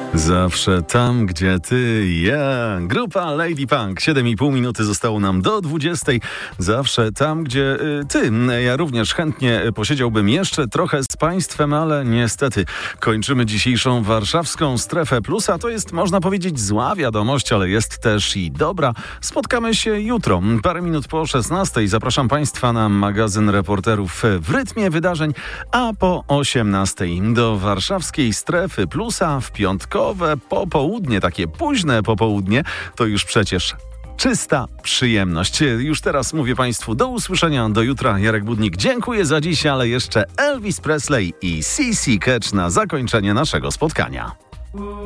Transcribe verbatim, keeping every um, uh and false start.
Zawsze tam, gdzie ty, ja. Grupa Lady Punk. siedem i pół minuty zostało nam do dwudziestej. Zawsze tam, gdzie y, ty. Ja również chętnie posiedziałbym jeszcze trochę z państwem, ale niestety kończymy dzisiejszą warszawską strefę plusa. To jest, można powiedzieć, zła wiadomość, ale jest też i dobra. Spotkamy się jutro, parę minut po szesnastej. Zapraszam państwa na magazyn reporterów w rytmie wydarzeń, a po osiemnastej do warszawskiej strefy plusa w piątkowe popołudnie, takie późne popołudnie, to już przecież czysta przyjemność. Już teraz mówię państwu do usłyszenia, do jutra. Jarek Budnik, dziękuję za dziś, ale jeszcze Elvis Presley i C C Catch na zakończenie naszego spotkania.